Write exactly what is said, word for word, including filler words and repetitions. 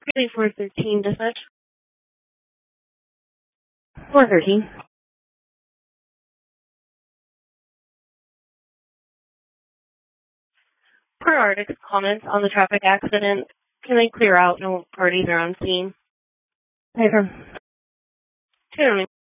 Three four thirteen dispatch. Four thirteen. Per Arctic's comments on the traffic accident, can they clear out? No parties are on scene. Paper. Two